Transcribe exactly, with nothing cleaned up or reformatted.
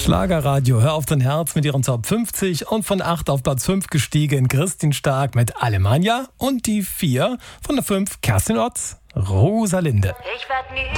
Schlagerradio, hör auf dein Herz mit ihren Top fünfzig und von acht auf Platz fünf gestiegen Christin Stark mit Alemannia und die vier von der fünf Kerstin Ott, Rosalinde. Ich werd nie